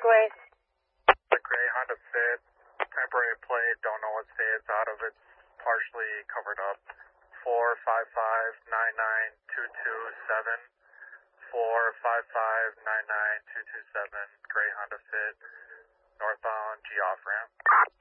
Takeaways. The gray Honda Fit, temporary plate, don't know what state it's out of. It's partially covered up. 455-99227. 455-99227. Gray Honda Fit, northbound G off ramp.